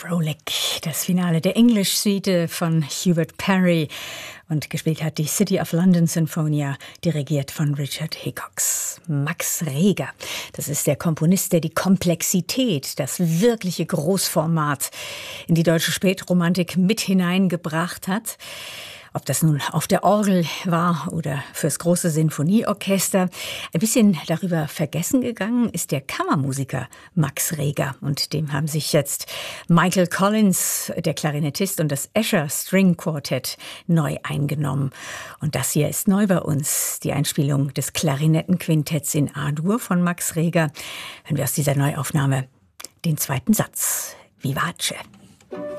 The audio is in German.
Frolic, das Finale der English-Suite von Hubert Parry. Und gespielt hat die City of London Sinfonia, dirigiert von Richard Hickox. Max Reger, das ist der Komponist, der die Komplexität, das wirkliche Großformat in die deutsche Spätromantik mit hineingebracht hat. Ob das nun auf der Orgel war oder fürs große Sinfonieorchester. Ein bisschen darüber vergessen gegangen ist der Kammermusiker Max Reger. Und dem haben sich jetzt Michael Collins, der Klarinettist, und das Escher String Quartet neu eingenommen. Und das hier ist neu bei uns, die Einspielung des Klarinettenquintetts in A-Dur von Max Reger. Hören wir aus dieser Neuaufnahme den zweiten Satz. Vivace.